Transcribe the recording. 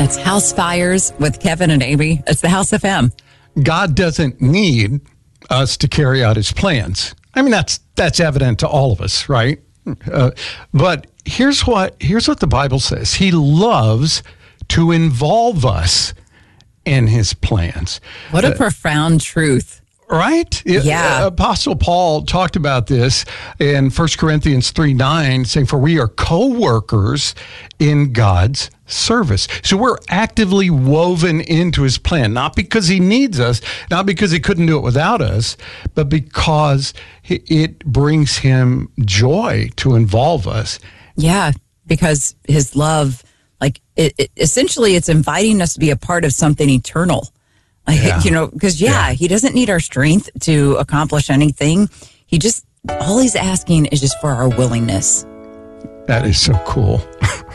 That's House Fires with Kevin and Amy. It's the House FM. God doesn't need us to carry out his plans. I mean, that's evident to all of us, right? But here's what the Bible says. He loves to involve us in his plans. What a profound truth. Right? Yeah. Apostle Paul talked about this in 1 Corinthians 3:9, saying, for we are co-workers in God's service. So we're actively woven into his plan, not because he needs us, not because he couldn't do it without us, but because it brings him joy to involve us. Yeah, because his love, essentially it's inviting us to be a part of something eternal. Because he doesn't need our strength to accomplish anything. All he's asking is just for our willingness. That is so cool.